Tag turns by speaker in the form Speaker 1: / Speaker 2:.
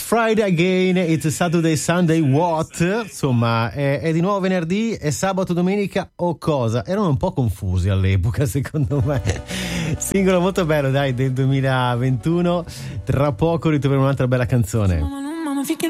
Speaker 1: Friday again, it's Saturday, Sunday, what? Insomma, è di nuovo venerdì, è sabato, domenica o cosa? Erano un po' confusi all'epoca, secondo me. Singolo molto bello, dai, del 2021. Tra poco ritroveremo un'altra bella canzone.